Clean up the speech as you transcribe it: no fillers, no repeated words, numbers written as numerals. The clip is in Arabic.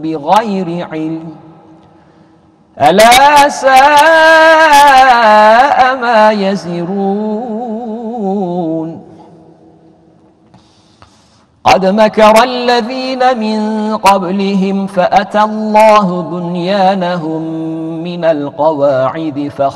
بغير علم ألا ساء ما يزرون قد مكر الذين من قبلهم فأتى الله بنيانهم من القواعد